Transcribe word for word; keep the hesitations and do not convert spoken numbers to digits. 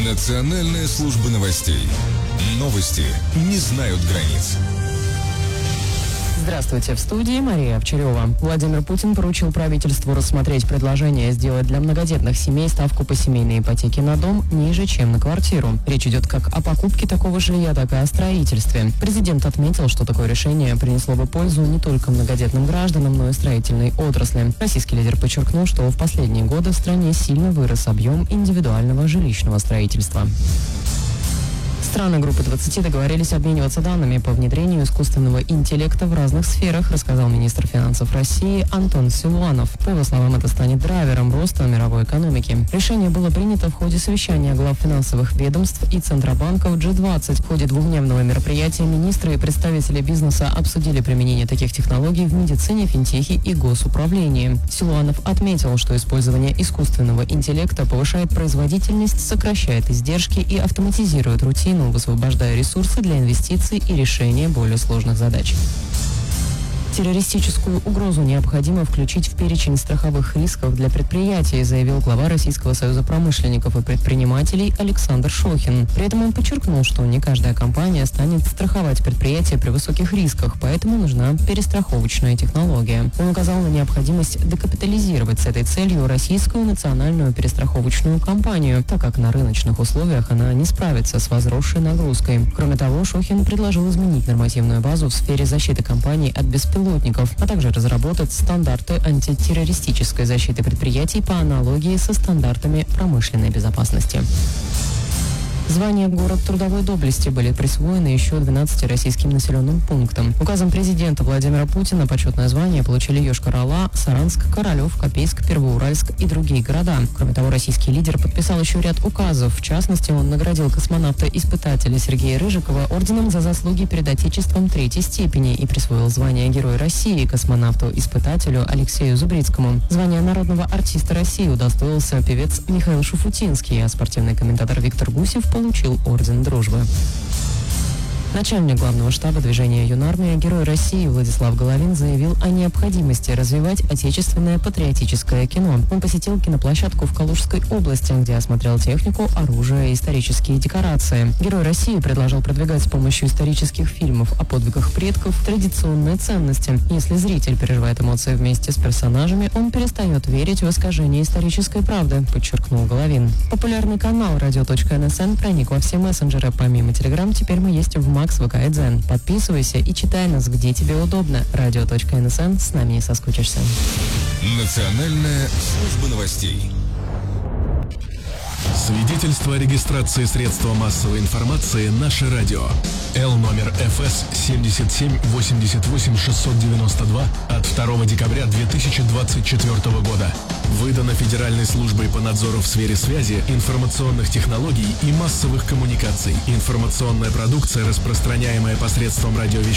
Национальная служба новостей. Новости не знают границ. Здравствуйте, в студии Мария Овчарева. Владимир Путин поручил правительству рассмотреть предложение сделать для многодетных семей ставку по семейной ипотеке на дом ниже, чем на квартиру. Речь идет как о покупке такого жилья, так и о строительстве. Президент отметил, что такое решение принесло бы пользу не только многодетным гражданам, но и строительной отрасли. Российский лидер подчеркнул, что в последние годы в стране сильно вырос объем индивидуального жилищного строительства. Страны группы двадцати договорились обмениваться данными по внедрению искусственного интеллекта в разных сферах, рассказал министр финансов России Антон Силуанов. По его словам, это станет драйвером роста мировой экономики. Решение было принято в ходе совещания глав финансовых ведомств и центробанков джи двадцать. В ходе двухдневного мероприятия министры и представители бизнеса обсудили применение таких технологий в медицине, финтехе и госуправлении. Силуанов отметил, что использование искусственного интеллекта повышает производительность, сокращает издержки и автоматизирует рутину, высвобождая ресурсы для инвестиций и решения более сложных задач. Террористическую угрозу необходимо включить в перечень страховых рисков для предприятий, заявил глава Российского союза промышленников и предпринимателей Александр Шохин. При этом он подчеркнул, что не каждая компания станет страховать предприятия при высоких рисках, поэтому нужна перестраховочная технология. Он указал на необходимость декапитализировать с этой целью Российскую национальную перестраховочную компанию, так как на рыночных условиях она не справится с возросшей нагрузкой. Кроме того, Шохин предложил изменить нормативную базу в сфере защиты компаний от беспилотников, а также разработать стандарты антитеррористической защиты предприятий по аналогии со стандартами промышленной безопасности. Звания «Город трудовой доблести» были присвоены еще двенадцати российским населенным пунктам. Указом президента Владимира Путина почетное звание получили Йошкар-Ола, Саранск, Королев, Копейск, Первоуральск и другие города. Кроме того, российский лидер подписал еще ряд указов. В частности, он наградил космонавта-испытателя Сергея Рыжикова орденом за заслуги перед Отечеством третьей степени и присвоил звание Героя России космонавту-испытателю Алексею Зубрицкому. Звание народного артиста России удостоился певец Михаил Шуфутинский, а спортивный комментатор Виктор Гусев получил орден Дружбы. Начальник главного штаба движения «Юнармия», Герой России Владислав Головин заявил о необходимости развивать отечественное патриотическое кино. Он посетил киноплощадку в Калужской области, где осмотрел технику, оружие и исторические декорации. Герой России предложил продвигать с помощью исторических фильмов о подвигах предков традиционные ценности. Если зритель переживает эмоции вместе с персонажами, он перестает верить в искажение исторической правды, подчеркнул Головин. Популярный канал радио.НСН проник во все мессенджеры. Помимо Телеграм, теперь мы есть в Макс, ВК и Дзен. Подписывайся и читай нас, где тебе удобно. Радио.НСН, с нами не соскучишься. Национальная служба новостей. Свидетельство о регистрации средства массовой информации «Наше радио». Л номер эф эс семьдесят семь восемьдесят восемь шестьсот девяносто два от второго декабря две тысячи двадцать четвёртого года. Выдано Федеральной службой по надзору в сфере связи, информационных технологий и массовых коммуникаций. Информационная продукция, распространяемая посредством радиовещания,